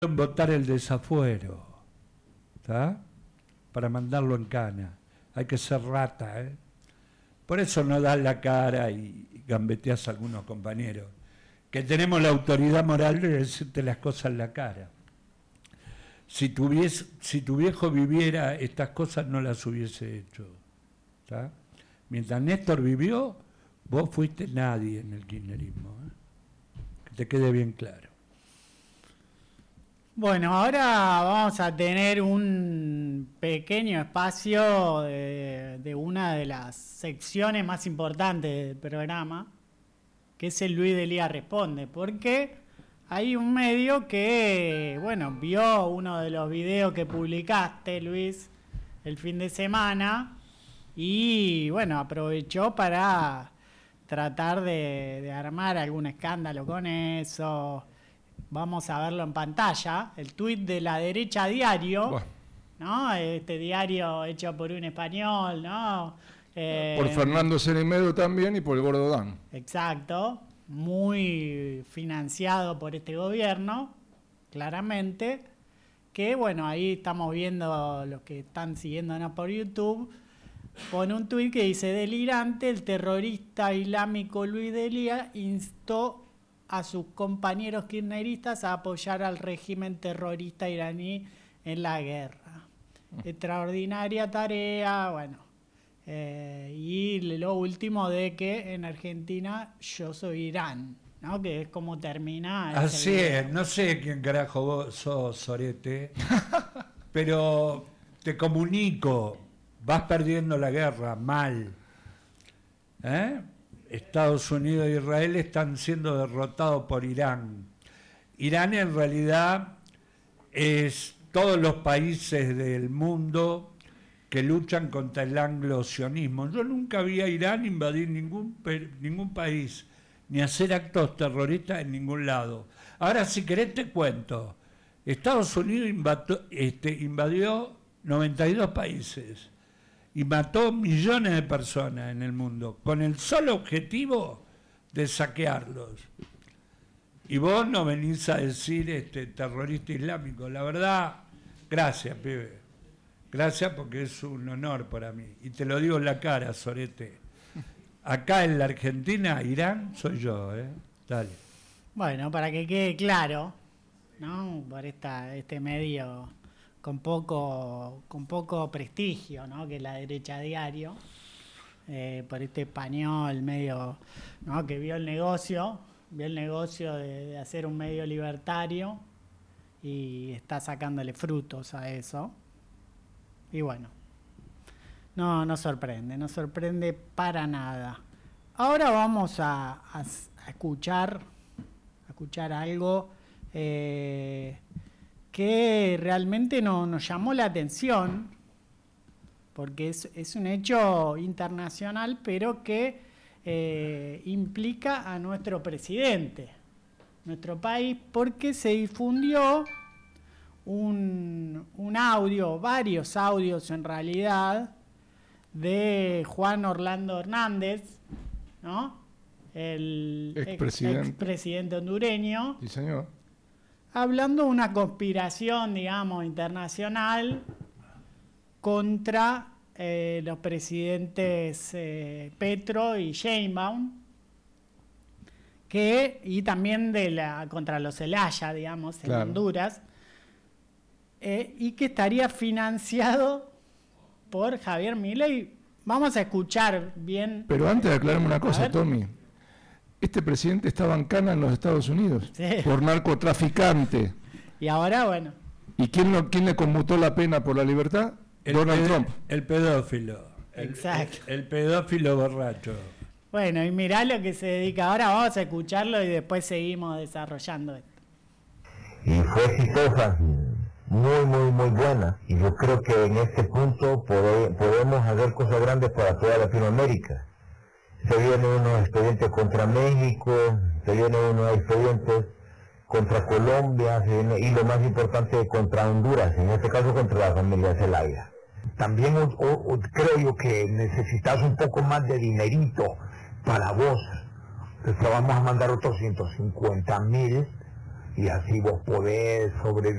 votar el desafuero, ¿está? Para mandarlo en cana. Hay que ser rata, ¿eh? Por eso no das la cara y gambeteas a algunos compañeros, que tenemos la autoridad moral de decirte las cosas en la cara. Si tu viejo viviera, estas cosas no las hubiese hecho, ¿está? Mientras Néstor vivió, vos fuiste nadie en el kirchnerismo, ¿eh? Que te quede bien claro. Bueno, ahora vamos a tener un pequeño espacio de una de las secciones más importantes del programa, que es el Luis Delía Responde, porque hay un medio que, bueno, vio uno de los videos que publicaste, Luis, el fin de semana, y bueno, aprovechó para tratar de armar algún escándalo con eso. Vamos a verlo en pantalla, el tuit de La Derecha Diario, bueno, ¿no? Este diario hecho por un español, ¿no? Por Fernando Ceremedo también y por el Gordo Dan. Exacto, muy financiado por este gobierno, claramente, que bueno, ahí estamos viendo los que están siguiéndonos por YouTube, pone un tuit que dice: delirante, el terrorista islámico Luis Delía instó a sus compañeros kirchneristas a apoyar al régimen terrorista iraní en la guerra. Extraordinaria tarea, bueno. Y lo último de que en Argentina yo soy Irán, ¿no? Que es como termina. Así es, no sé quién carajo vos sos, Sorete, pero te comunico, vas perdiendo la guerra, mal. Estados Unidos e Israel están siendo derrotados por Irán. Irán en realidad es todos los países del mundo que luchan contra el anglo-sionismo. Yo nunca vi a Irán invadir ningún país, ni hacer actos terroristas en ningún lado. Ahora, si querés te cuento. Estados Unidos invadió 92 países y mató millones de personas en el mundo, con el solo objetivo de saquearlos. Y vos no venís a decir terrorista islámico. La verdad, gracias, pibe. Gracias, porque es un honor para mí. Y te lo digo en la cara, Sorete. Acá en la Argentina, Irán, soy yo, ¿eh? Dale. Bueno, para que quede claro, ¿no? Por este medio con poco prestigio, ¿no? Que es La Derecha Diario, por este español medio, ¿no? Que vio el negocio de hacer un medio libertario y está sacándole frutos a eso. Y bueno, no sorprende para nada. Ahora vamos a escuchar algo que realmente nos llamó la atención, porque es un hecho internacional, pero que implica a nuestro presidente, nuestro país, porque se difundió un audio, varios audios en realidad, de Juan Orlando Hernández, ¿no? El expresidente hondureño. Sí, señor. Hablando de una conspiración, digamos, internacional contra los presidentes Petro y Sheinbaum, y también contra los Zelaya, digamos, en claro, Honduras, y que estaría financiado por Javier Milei. Vamos a escuchar bien. Pero antes aclararme una cosa, Tommy. Este presidente estaba en cana en los Estados Unidos, sí, por narcotraficante. Y ahora, bueno. ¿Y quién le conmutó la pena por la libertad? Donald Trump. El pedófilo. Exacto. El pedófilo borracho. Bueno, y mirá lo que se dedica. Ahora vamos a escucharlo y después seguimos desarrollando esto. Y fue exitosa, muy buena. Y yo creo que en este punto podemos hacer cosas grandes para toda Latinoamérica. Se vienen unos expedientes contra México, se vienen unos expedientes contra Colombia, y lo más importante, contra Honduras, en este caso contra la familia Zelaya. También creo yo que necesitas un poco más de dinerito para vos. Te vamos a mandar otros 150,000 y así vos podés sobrevivir